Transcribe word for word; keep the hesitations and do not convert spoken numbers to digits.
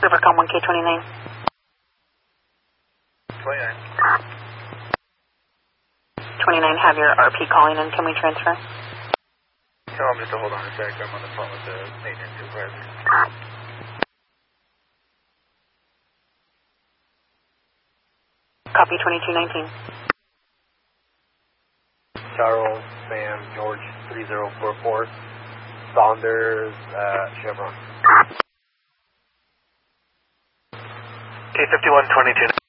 Rivercom one K twenty-nine. twenty-nine. twenty-nine, have your R P calling in. Can we transfer? Tell him just to hold on a sec. I'm on the phone with the maintenance supervisor. Copy twenty-two nineteen. Charles, Sam, George, three zero four four. Saunders, uh, Chevron. K fifty-one twenty-two.